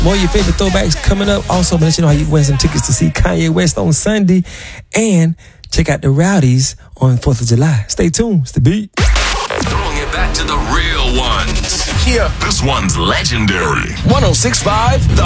More of your favorite throwbacks coming up. Also, let you know how you can win some tickets to see Kanye West on Sunday. And check out the Rowdies on 4th of July. Stay tuned. It's The Beat. Throwing it back to the real ones. Yeah. This one's legendary. 106.5